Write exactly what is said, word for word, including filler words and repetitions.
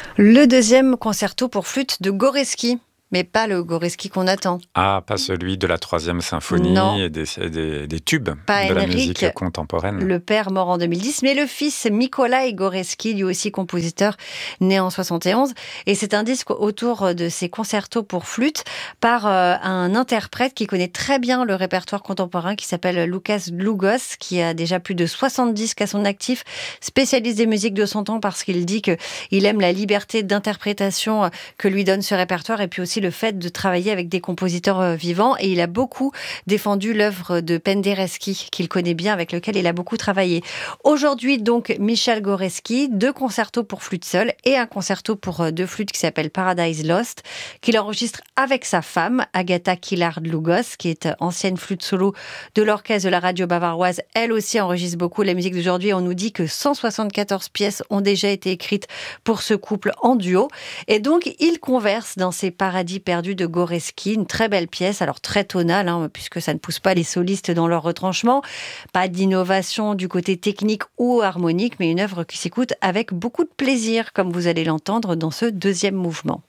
Le deuxième concerto pour flûte de Gorecki, mais pas le Gorecki qu'on attend. Ah, pas celui de la troisième symphonie Non. et des, des, des tubes Pas de la Henrik, musique contemporaine. le père mort en deux mille dix, mais le fils Mikołaj Gorecki, lui aussi compositeur, né en soixante et onze. Et c'est un disque autour de ces concertos pour flûte par euh, un interprète qui connaît très bien le répertoire contemporain, qui s'appelle Łukasz Długos, qui a déjà plus de soixante disques à son actif, spécialiste des musiques de son temps parce qu'il dit qu'il aime la liberté d'interprétation que lui donne ce répertoire et puis aussi le fait de travailler avec des compositeurs vivants. Et il a beaucoup défendu l'œuvre de Penderecki, qu'il connaît bien, avec lequel il a beaucoup travaillé. Aujourd'hui, donc, Michał Górecki, deux concertos pour flûte seule et un concerto pour deux flûtes qui s'appelle Paradise Lost, qu'il enregistre avec sa femme, Agata Kilar-Długos, qui est ancienne flûte solo de l'orchestre de la radio bavaroise. Elle aussi enregistre beaucoup la musique d'aujourd'hui. On nous dit que cent soixante-quatorze pièces ont déjà été écrites pour ce couple en duo. Et donc, ils conversent dans ces paradis perdus de Górecki, une très belle pièce, alors très tonale, hein, puisque ça ne pousse pas les solistes dans leur retranchement. Pas d'innovation du côté technique ou harmonique, mais une œuvre qui s'écoute avec beaucoup de plaisir, comme vous allez l'entendre dans ce deuxième mouvement.